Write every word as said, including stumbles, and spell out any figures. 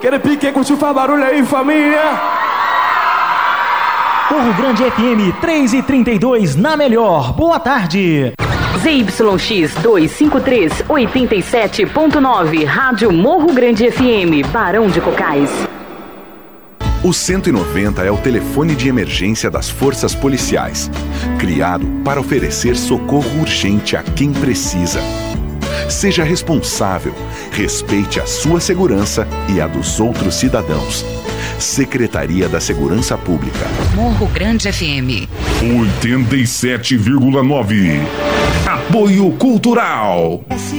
Aquele pique, curtiu, faz barulho aí, família. Morro Grande F M três e trinta e dois na melhor. Boa tarde. Z Y X duzentos e cinquenta e três, oitenta e sete ponto nove, Rádio Morro Grande F M, Barão de Cocais. O cento e noventa é o telefone de emergência das forças policiais, criado para oferecer socorro urgente a quem precisa. Seja responsável, respeite a sua segurança e a dos outros cidadãos. Secretaria da Segurança Pública. Morro Grande F M oitenta e sete vírgula nove. Apoio Cultural.